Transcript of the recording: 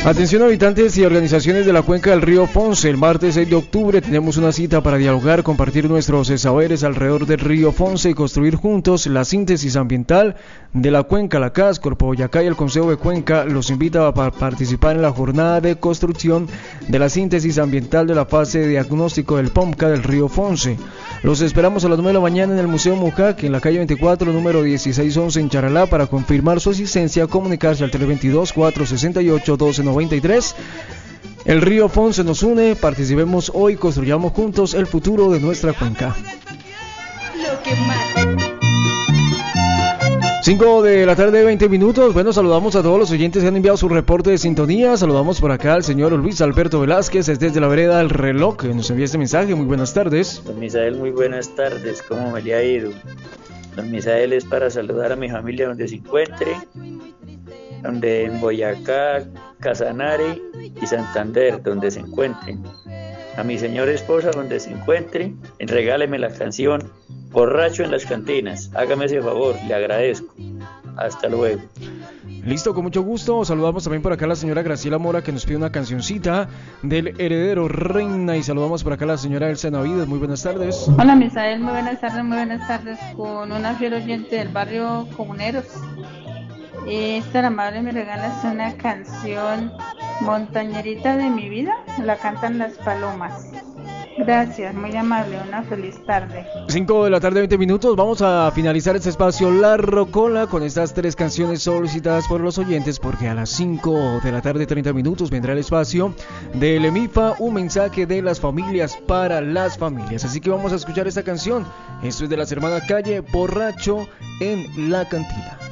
Atención habitantes y organizaciones de la cuenca del río Fonce, el martes 6 de octubre tenemos una cita para dialogar, compartir nuestros saberes alrededor del río Fonce y construir juntos la síntesis ambiental de la cuenca. La CAS, Corpo Boyacá y el Consejo de Cuenca los invita a participar en la jornada de construcción de la síntesis ambiental de la fase de diagnóstico del POMCA del río Fonce. Los esperamos a las 9 de la mañana en el Museo Mujac, en la calle 24, número 1611 en Charalá. Para confirmar su asistencia, comunicarse al 322-468-1293. El río Fonce nos une, participemos hoy, construyamos juntos el futuro de nuestra cuenca. 5 de la tarde, 20 minutos. Bueno, saludamos a todos los oyentes que han enviado su reporte de sintonía. Saludamos por acá al señor Luis Alberto Velázquez, es desde la vereda del Reloj, que nos envía este mensaje. Muy buenas tardes. Don Misael, muy buenas tardes. ¿Cómo me le ha ido? Don Misael, es para saludar a mi familia donde se encuentre, donde en Boyacá, Casanare y Santander, donde se encuentren. A mi señora esposa, donde se encuentre, regáleme la canción Borracho en las Cantinas. Hágame ese favor, le agradezco. Hasta luego. Listo, con mucho gusto. Saludamos también por acá a la señora Graciela Mora, que nos pide una cancioncita del Heredero Reina, y saludamos por acá a la señora Elsa Navides. Muy buenas tardes. Hola Misael, muy buenas tardes, con una fiel oyente del barrio Comuneros. Esta amable me regalas una canción, Montañerita de mi vida, la cantan Las Palomas. Gracias, muy amable, una feliz tarde. 5 de la tarde, 20 minutos. Vamos a finalizar este espacio La Rocola con estas 3 canciones solicitadas por los oyentes, porque a las 5 de la tarde, 30 minutos, vendrá el espacio del EMIFA, un mensaje de las familias para las familias. Así que vamos a escuchar esta canción. Esto es de las hermanas Calle, Borracho en la Cantina.